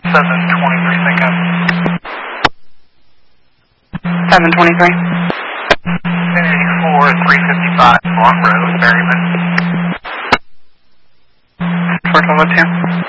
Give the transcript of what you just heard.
723 pickup. 723. 1084, 355, Long Road, Berryman. 412.